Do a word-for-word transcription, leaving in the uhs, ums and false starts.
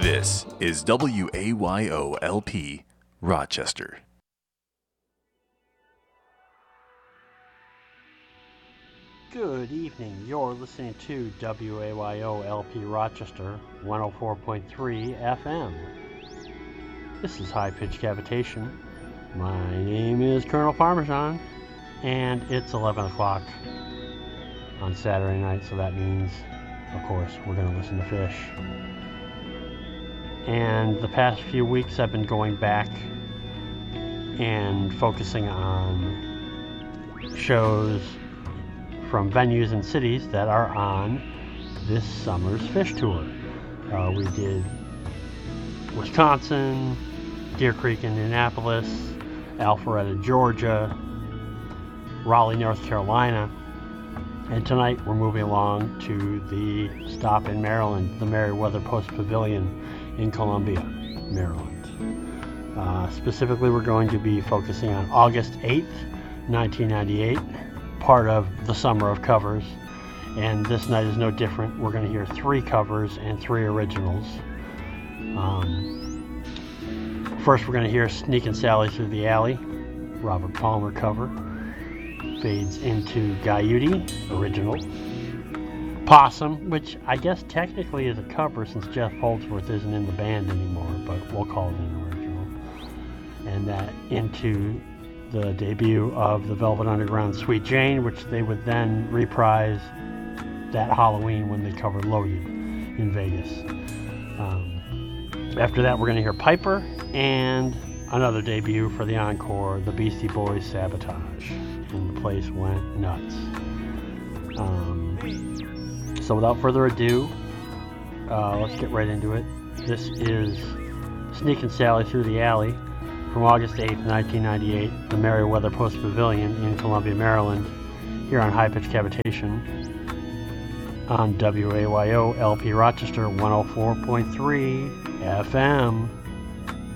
This is W A Y O L P, Rochester. Good evening. You're listening to W A Y O L P Rochester one oh four point three F M. This is High Pitch Cavitation. My name is Colonel Parmesan, and it's eleven o'clock on Saturday night, so that means, of course, we're going to listen to Fish. And the past few weeks I've been going back and focusing on shows from venues and cities that are on this summer's Fish Tour. Uh, we did Wisconsin, Deer Creek, Indianapolis, Alpharetta, Georgia, Raleigh, North Carolina, and tonight we're moving along to the stop in Maryland, the Merriweather Post Pavilion in Columbia, Maryland. Uh, specifically, we're going to be focusing on August eighth, nineteen ninety-eight, part of the Summer of Covers, and this night is no different. We're going to hear three covers and three originals. Um, first, we're going to hear Sneakin' Sally Through the Alley, Robert Palmer cover. Fades into Gaiuti, original. Possum, which I guess technically is a cover since Jeff Holdsworth isn't in the band anymore, but we'll call it an original. And that into the debut of the Velvet Underground Sweet Jane, which they would then reprise that Halloween when they covered Loaded in Vegas. Um, after that, we're going to hear Piper and another debut for the encore, the Beastie Boys' Sabotage. And the place went nuts. Um, so without further ado, uh, let's get right into it. This is Sneakin' Sally Through the Alley from August eighth, nineteen ninety-eight, the Merriweather Post Pavilion in Columbia, Maryland, here on High Pitch Cavitation on W A Y O L P Rochester one oh four point three F M.